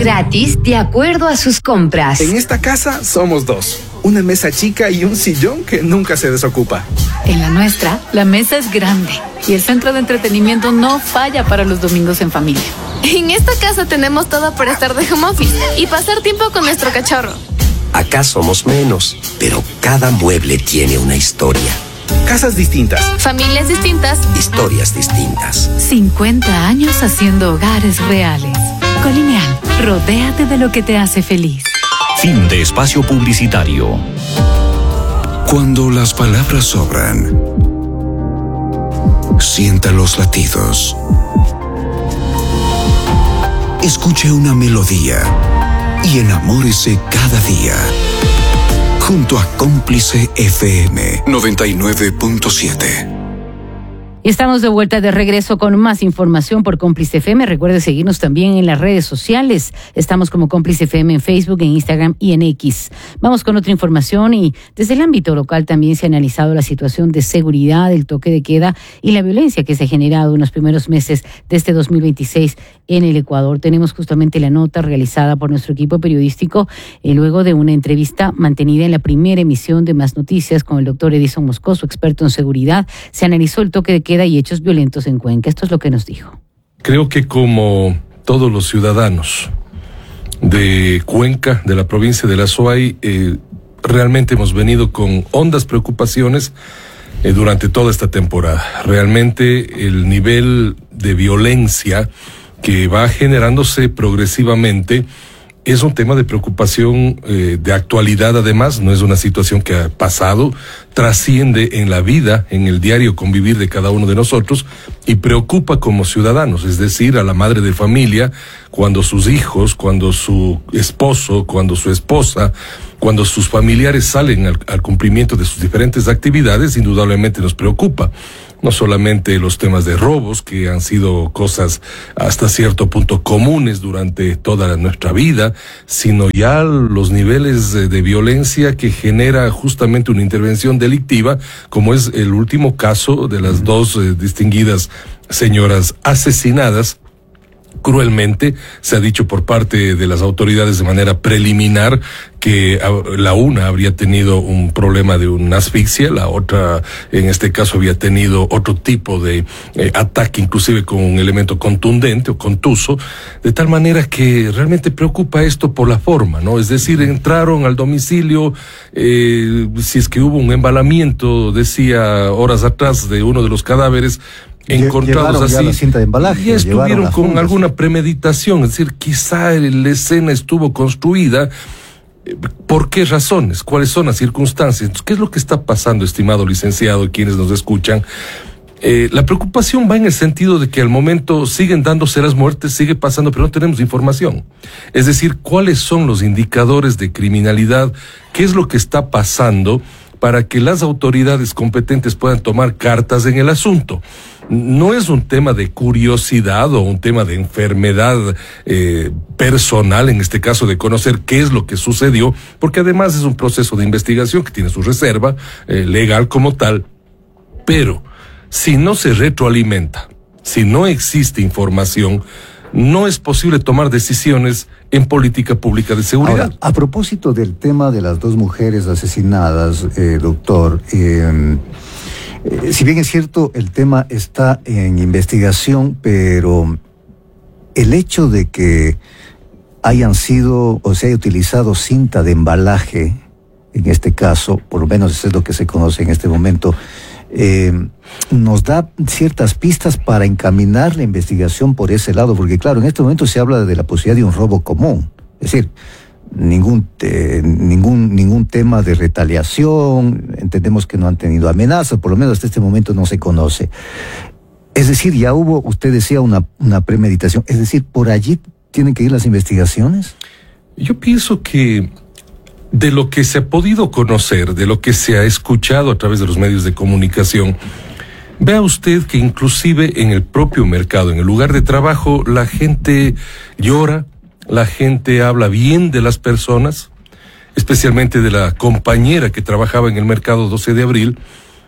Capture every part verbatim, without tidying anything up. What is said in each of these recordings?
gratis de acuerdo a sus compras. En esta casa somos dos. Una mesa chica y un sillón que nunca se desocupa. En la nuestra, la mesa es grande y el centro de entretenimiento no falla para los domingos en familia. En esta casa tenemos todo para estar de home office y pasar tiempo con nuestro cachorro. Acá somos menos, pero cada mueble tiene una historia. Casas distintas. Familias distintas. Historias distintas. cincuenta años haciendo hogares reales. Colineal, rodéate de lo que te hace feliz. Fin de espacio publicitario. Cuando las palabras sobran, sienta los latidos. Escuche una melodía y enamórese cada día. Junto a Cómplice F M noventa y nueve punto siete. Estamos de vuelta de regreso con más información por Cómplice F M. Recuerde seguirnos también en las redes sociales. Estamos como Cómplice F M en Facebook, en Instagram y en X. Vamos con otra información y desde el ámbito local también se ha analizado la situación de seguridad, el toque de queda y la violencia que se ha generado en los primeros meses de este dos mil veintiséis en el Ecuador. Tenemos justamente la nota realizada por nuestro equipo periodístico eh, luego de una entrevista mantenida en la primera emisión de Más Noticias con el doctor Edison Moscoso, experto en seguridad. Se analizó el toque de queda y hechos violentos en Cuenca. Esto es lo que nos dijo. Creo que como todos los ciudadanos de Cuenca, de la provincia de La Suay, eh, realmente hemos venido con hondas preocupaciones eh, durante toda esta temporada. Realmente el nivel de violencia que va generándose progresivamente es un tema de preocupación eh, de actualidad. Además, no es una situación que ha pasado, trasciende en la vida, en el diario convivir de cada uno de nosotros y preocupa como ciudadanos, es decir, a la madre de familia, cuando sus hijos, cuando su esposo, cuando su esposa, cuando sus familiares salen al, al cumplimiento de sus diferentes actividades, indudablemente nos preocupa. No solamente los temas de robos, que han sido cosas hasta cierto punto comunes durante toda nuestra vida, sino ya los niveles de, de violencia que genera justamente una intervención delictiva, como es el último caso de las dos eh, distinguidas señoras asesinadas cruelmente. Se ha dicho por parte de las autoridades de manera preliminar que la una habría tenido un problema de una asfixia, la otra en este caso había tenido otro tipo de eh, ataque, inclusive con un elemento contundente o contuso, de tal manera que realmente preocupa esto por la forma, ¿no? Es decir, entraron al domicilio, eh, si es que hubo un embalamiento, decía horas atrás, de uno de los cadáveres, encontrados así, la cinta de embalaje, y estuvieron con alguna premeditación, es decir, quizá la escena estuvo construida. ¿Por qué razones? ¿Cuáles son las circunstancias? ¿Qué es lo que está pasando, estimado licenciado, y quienes nos escuchan? Eh, la preocupación va en el sentido de que al momento siguen dándose las muertes, sigue pasando, pero no tenemos información. Es decir, ¿cuáles son los indicadores de criminalidad? ¿Qué es lo que está pasando para que las autoridades competentes puedan tomar cartas en el asunto? No es un tema de curiosidad o un tema de enfermedad eh, personal, en este caso de conocer qué es lo que sucedió, porque además es un proceso de investigación que tiene su reserva eh, legal como tal, pero si no se retroalimenta, si no existe información, no es posible tomar decisiones en política pública de seguridad. Ahora, a propósito del tema de las dos mujeres asesinadas, eh, doctor, eh, eh, si bien es cierto, el tema está en investigación, pero el hecho de que hayan sido o se haya utilizado cinta de embalaje, en este caso, por lo menos eso es lo que se conoce en este momento, Eh, nos da ciertas pistas para encaminar la investigación por ese lado, porque claro, en este momento se habla de la posibilidad de un robo común, es decir, ningún te, ningún ningún tema de retaliación, entendemos que no han tenido amenazas, por lo menos hasta este momento no se conoce. Es decir, ya hubo, usted decía, una, una premeditación, es decir, ¿por allí tienen que ir las investigaciones? Yo pienso que de lo que se ha podido conocer, de lo que se ha escuchado a través de los medios de comunicación, vea usted que inclusive en el propio mercado, en el lugar de trabajo, la gente llora, la gente habla bien de las personas, especialmente de la compañera que trabajaba en el mercado doce de abril,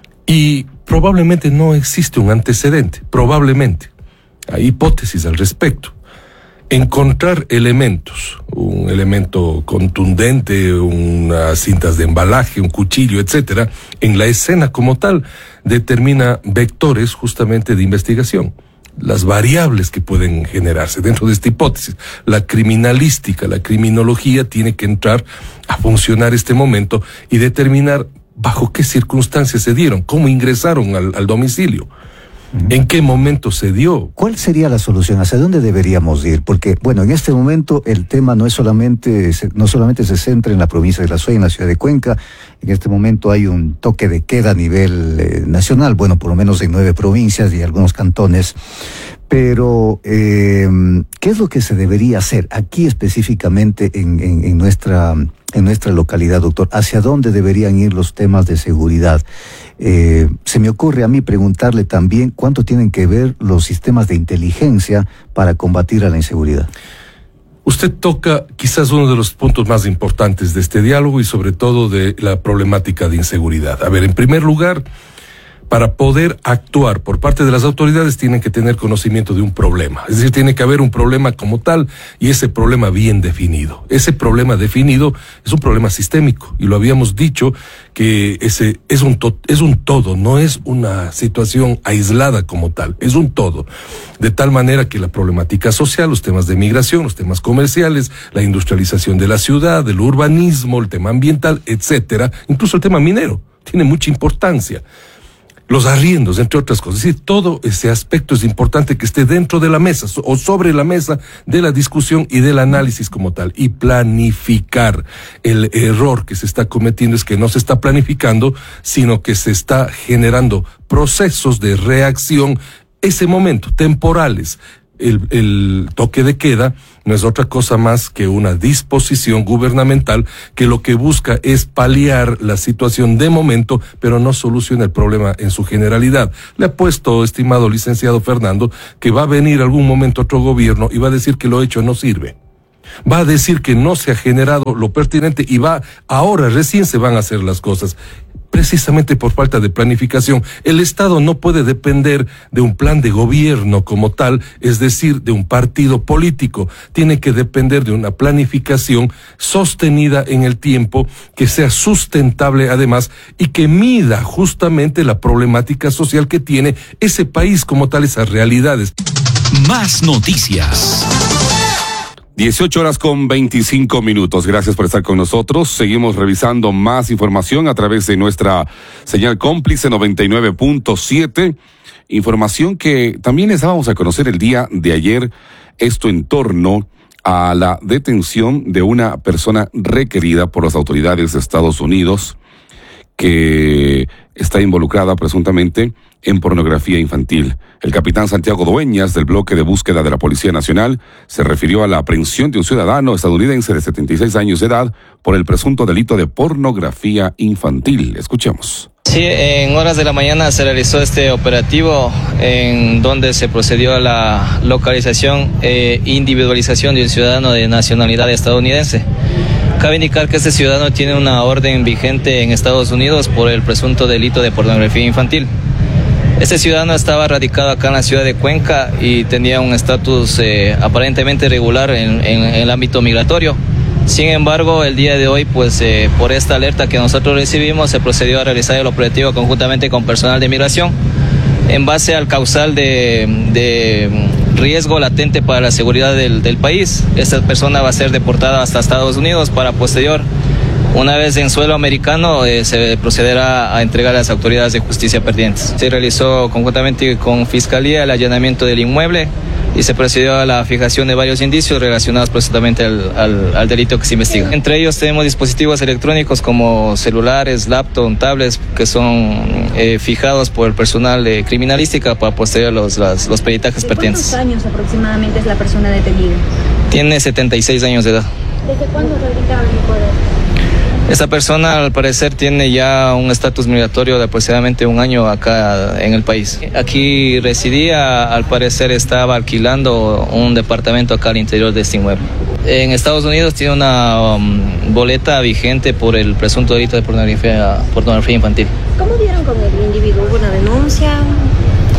y probablemente no existe un antecedente, probablemente. Hay hipótesis al respecto. encontrar elementos, un elemento contundente, unas cintas de embalaje, un cuchillo, etcétera, en la escena como tal, determina vectores justamente de investigación. Las variables que pueden generarse dentro de esta hipótesis. La criminalística, la criminología tiene que entrar a funcionar este momento y determinar bajo qué circunstancias se dieron, cómo ingresaron al, al domicilio. ¿En qué momento se dio? ¿Cuál sería la solución? ¿Hacia dónde deberíamos ir? Porque, bueno, en este momento el tema no es solamente, no solamente se centra en la provincia de La Suay, en la ciudad de Cuenca. En este momento hay un toque de queda a nivel eh, nacional, bueno, por lo menos en nueve provincias y algunos cantones. Pero, eh, ¿qué es lo que se debería hacer aquí específicamente en, en, en nuestra, en nuestra localidad, doctor? ¿Hacia dónde deberían ir los temas de seguridad? Eh, se me ocurre a mí preguntarle también cuánto tienen que ver los sistemas de inteligencia para combatir a la inseguridad. Usted toca quizás uno de los puntos más importantes de este diálogo y sobre todo de la problemática de inseguridad. A ver, en primer lugar, para poder actuar por parte de las autoridades tienen que tener conocimiento de un problema. Es decir, tiene que haber un problema como tal y ese problema bien definido. Ese problema definido es un problema sistémico y lo habíamos dicho que ese es un, to- es un todo, no es una situación aislada como tal, es un todo. De tal manera que la problemática social, los temas de migración, los temas comerciales, la industrialización de la ciudad, el urbanismo, el tema ambiental, etcétera, incluso el tema minero, tiene mucha importancia. Los arriendos, entre otras cosas. Es decir, todo ese aspecto es importante que esté dentro de la mesa o sobre la mesa de la discusión y del análisis como tal. Y planificar. El error que se está cometiendo es que no se está planificando, sino que se está generando procesos de reacción, ese momento, temporales. El, el toque de queda no es otra cosa más que una disposición gubernamental que lo que busca es paliar la situación de momento, pero no soluciona el problema en su generalidad. Le apuesto, estimado licenciado Fernando, que va a venir algún momento otro gobierno y va a decir que lo hecho no sirve. Va a decir que no se ha generado lo pertinente y va, ahora recién se van a hacer las cosas. Precisamente por falta de planificación. El Estado no puede depender de un plan de gobierno como tal, es decir, de un partido político. Tiene que depender de una planificación sostenida en el tiempo, que sea sustentable además y que mida justamente la problemática social que tiene ese país como tal, esas realidades. Más noticias. dieciocho horas con veinticinco minutos. Gracias por estar con nosotros. Seguimos revisando más información a través de nuestra señal cómplice noventa y nueve punto siete. Información que también les dábamos a conocer el día de ayer. Esto en torno a la detención de una persona requerida por las autoridades de Estados Unidos que está involucrada presuntamente en pornografía infantil. El capitán Santiago Dueñas, del bloque de búsqueda de la Policía Nacional, se refirió a la aprehensión de un ciudadano estadounidense de setenta y seis años de edad por el presunto delito de pornografía infantil. Escuchemos. Sí, en horas de la mañana se realizó este operativo en donde se procedió a la localización e individualización de un ciudadano de nacionalidad estadounidense. Cabe indicar que este ciudadano tiene una orden vigente en Estados Unidos por el presunto delito de pornografía infantil. Este ciudadano estaba radicado acá en la ciudad de Cuenca y tenía un estatus eh, aparentemente regular en, en, en el ámbito migratorio. Sin embargo, el día de hoy, pues eh, por esta alerta que nosotros recibimos, se procedió a realizar el operativo conjuntamente con personal de migración en base al causal de, de riesgo latente para la seguridad del, del país. Esta persona va a ser deportada hasta Estados Unidos para posterior, una vez en suelo americano, eh, se procederá a entregar a las autoridades de justicia pertinentes. Se realizó conjuntamente con Fiscalía el allanamiento del inmueble y se procedió a la fijación de varios indicios relacionados precisamente al, al, al delito que se investiga. Entre ellos tenemos dispositivos electrónicos como celulares, laptops, tablets, que son eh, fijados por el personal de criminalística para posterior los, las, los peritajes pertinentes. ¿Cuántos años aproximadamente es la persona detenida? Tiene setenta y seis años de edad. ¿Desde cuándo radica en Ecuador? Esta persona al parecer tiene ya un estatus migratorio de aproximadamente un año acá en el país. Aquí residía, al parecer estaba alquilando un departamento acá al interior de este inmueble. En Estados Unidos tiene una um, boleta vigente por el presunto delito de pornografía, pornografía infantil. ¿Cómo dieron con el individuo? ¿Hubo una denuncia?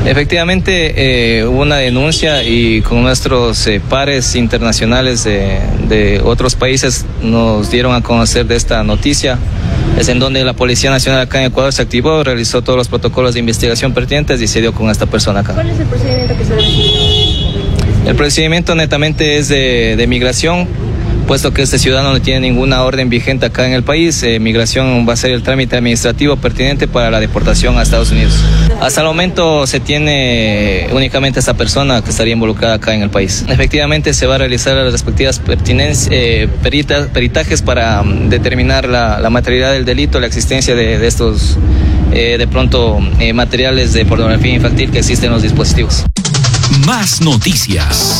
Efectivamente, eh, hubo una denuncia y con nuestros eh, pares internacionales de, de otros países nos dieron a conocer de esta noticia. Es en donde la Policía Nacional acá en Ecuador se activó, realizó todos los protocolos de investigación pertinentes y se dio con esta persona acá. ¿Cuál es el procedimiento que se debe seguir? El procedimiento netamente es de, de migración, puesto que este ciudadano no tiene ninguna orden vigente acá en el país. Eh, migración va a ser el trámite administrativo pertinente para la deportación a Estados Unidos. Hasta el momento se tiene únicamente esta persona que estaría involucrada acá en el país. Efectivamente se va a realizar las respectivas pertinencias, eh, perita, peritajes para um, determinar la, la materialidad del delito, la existencia de, de estos, eh, de pronto, eh, materiales de pornografía infantil que existen en los dispositivos. Más noticias.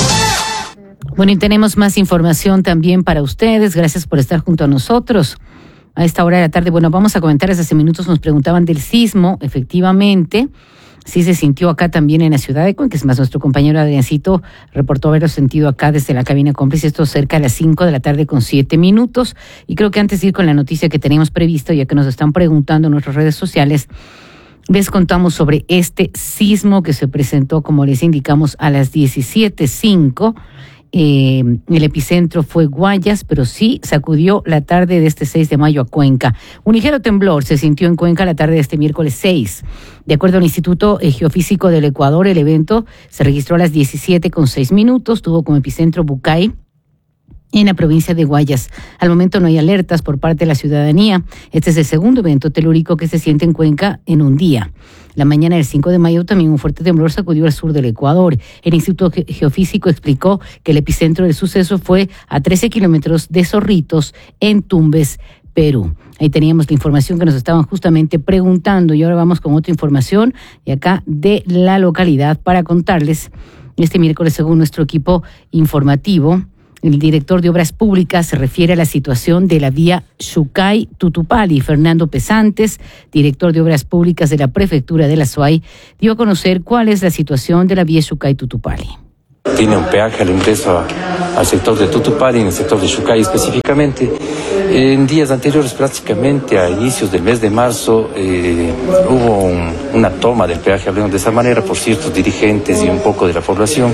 Bueno, y tenemos más información también para ustedes. Gracias por estar junto a nosotros a esta hora de la tarde. Bueno, vamos a comentar, hace minutos nos preguntaban del sismo. Efectivamente, sí se sintió acá también en la ciudad de Cuenca. Es más, nuestro compañero Adriancito reportó haberlo sentido acá desde la cabina cómplice. Esto cerca de las cinco de la tarde con siete minutos. Y creo que antes de ir con la noticia que teníamos previsto, ya que nos están preguntando en nuestras redes sociales, les contamos sobre este sismo que se presentó, como les indicamos, a las diecisiete cinco. Eh, el epicentro fue Guayas, pero sí sacudió la tarde de este seis de mayo a Cuenca. Un ligero temblor se sintió en Cuenca la tarde de este miércoles seis. De acuerdo al Instituto Geofísico del Ecuador, el evento se registró a las diecisiete con seis minutos, tuvo como epicentro Bucay, en la provincia de Guayas. Al momento no hay alertas por parte de la ciudadanía. Este es el segundo evento telúrico que se siente en Cuenca en un día. La mañana del cinco de mayo también un fuerte temblor sacudió al sur del Ecuador. El Instituto Geofísico explicó que el epicentro del suceso fue a trece kilómetros de Zorritos, en Tumbes, Perú. Ahí teníamos la información que nos estaban justamente preguntando y ahora vamos con otra información de acá de la localidad para contarles. Este miércoles, según nuestro equipo informativo, el director de Obras Públicas se refiere a la situación de la vía Xucay-Tutupali. Fernando Pesantes, director de Obras Públicas de la Prefectura de la SUAY, dio a conocer cuál es la situación de la vía Xucay-Tutupali. Tiene un peaje al ingreso a, al sector de Tutupali, en el sector de Xucay específicamente. En días anteriores, prácticamente a inicios del mes de marzo, eh, hubo un, una toma del peaje, hablemos de esa manera, por ciertos dirigentes y un poco de la población,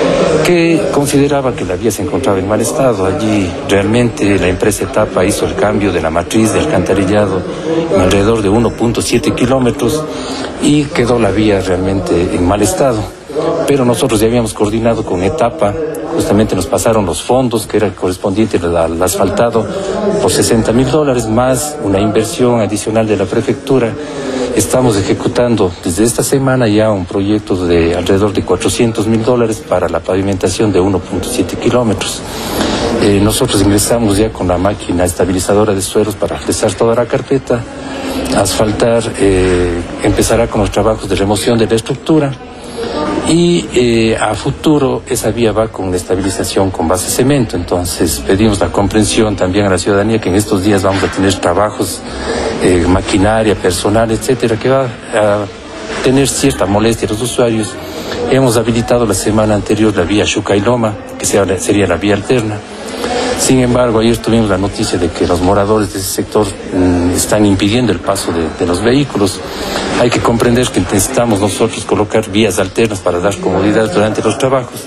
que consideraba que la vía se encontraba en mal estado. Allí realmente la empresa Etapa hizo el cambio de la matriz del alcantarillado en alrededor de uno punto siete kilómetros y quedó la vía realmente en mal estado. Pero nosotros ya habíamos coordinado con Etapa, justamente nos pasaron los fondos que era el correspondiente al, al asfaltado por sesenta mil dólares más una inversión adicional de la prefectura. Estamos ejecutando desde esta semana ya un proyecto de alrededor de cuatrocientos mil dólares para la pavimentación de uno punto siete kilómetros. Eh, nosotros ingresamos ya con la máquina estabilizadora de suelos para realizar toda la carpeta, asfaltar, eh, empezará con los trabajos de remoción de la estructura. Y eh, a futuro esa vía va con estabilización con base cemento. Entonces pedimos la comprensión también a la ciudadanía que en estos días vamos a tener trabajos, eh, maquinaria, personal, etcétera, que va a tener cierta molestia a los usuarios. Hemos habilitado la semana anterior la vía Xucay-Loma, que sería la vía alterna. Sin embargo, ayer tuvimos la noticia de que los moradores de ese sector mmm, están impidiendo el paso de, de los vehículos. Hay que comprender que necesitamos nosotros colocar vías alternas para dar comodidad durante los trabajos.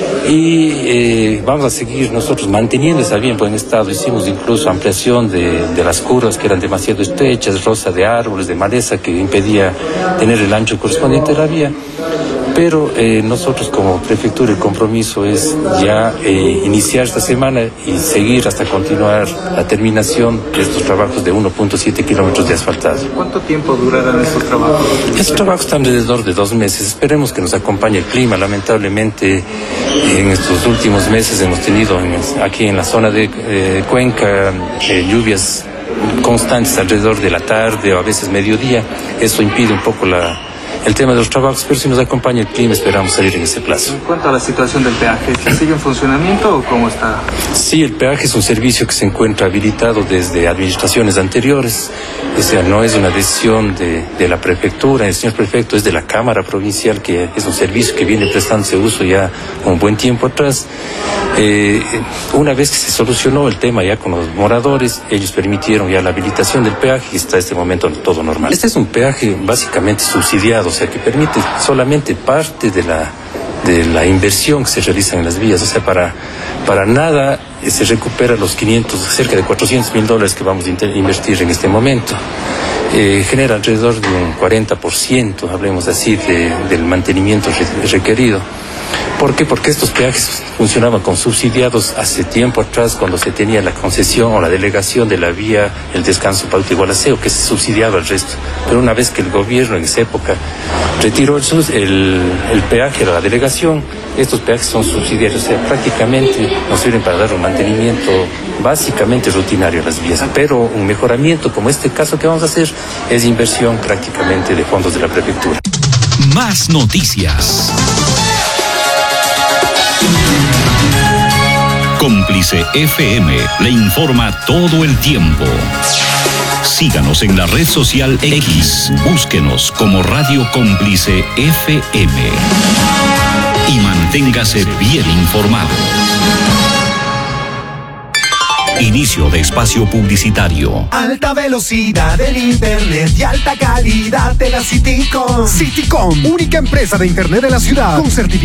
Y eh, vamos a seguir nosotros manteniendo esa vía en buen estado. Hicimos incluso ampliación de, de las curvas que eran demasiado estrechas, roza de árboles, de maleza que impedía tener el ancho correspondiente a la vía. Pero eh, nosotros como prefectura el compromiso es ya eh, iniciar esta semana y seguir hasta continuar la terminación de estos trabajos de uno punto siete kilómetros de asfaltado. ¿Cuánto tiempo durarán estos trabajos? Estos trabajos están alrededor de dos meses. Esperemos que nos acompañe el clima. Lamentablemente en estos últimos meses hemos tenido en, aquí en la zona de eh, Cuenca eh, lluvias constantes alrededor de la tarde o a veces mediodía. Eso impide un poco la el tema de los trabajos, pero si nos acompaña el clima esperamos salir en ese plazo. En cuanto a la situación del peaje, ¿se sigue en funcionamiento o cómo está? Sí, el peaje es un servicio que se encuentra habilitado desde administraciones anteriores, o sea, no es una decisión de, de la prefectura, el señor prefecto es de la Cámara Provincial, que es un servicio que viene prestándose uso ya un buen tiempo atrás. Eh, una vez que se solucionó el tema ya con los moradores, ellos permitieron ya la habilitación del peaje y está en este momento todo normal. Este es un peaje básicamente subsidiado, o sea que permite solamente parte de la de la inversión que se realiza en las vías, o sea, para, para nada eh, se recupera los quinientos, cerca de cuatrocientos mil dólares que vamos a invertir en este momento. Eh, genera alrededor de un cuarenta por ciento, hablemos así, de, del mantenimiento re, requerido. ¿Por qué? Porque estos peajes funcionaban con subsidiados hace tiempo atrás, cuando se tenía la concesión o la delegación de la vía El Descanso Pauta Igualaceo, que se subsidiaba el resto. Pero una vez que el gobierno en esa época retiró el, el, el peaje a la delegación, estos peajes son subsidiarios, o sea, prácticamente nos sirven para dar un mantenimiento básicamente rutinario a las vías. Pero un mejoramiento como este caso que vamos a hacer es inversión prácticamente de fondos de la prefectura. Más noticias. Cómplice F M le informa todo el tiempo. Síganos en la red social X. Búsquenos como Radio Cómplice F M. Y manténgase bien informado. Inicio de espacio publicitario. Alta velocidad del internet y alta calidad de la Citycom. Citycom, única empresa de internet de la ciudad con certificado